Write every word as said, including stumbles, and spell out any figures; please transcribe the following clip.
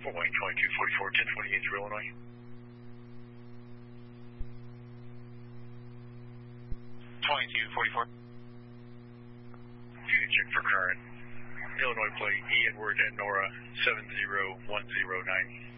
Fort Wayne twenty-two forty-four, ten twenty-eight through Illinois. twenty-two forty-four. You can check for current. Illinois plate E Edward and Nora seven zero one zero nine.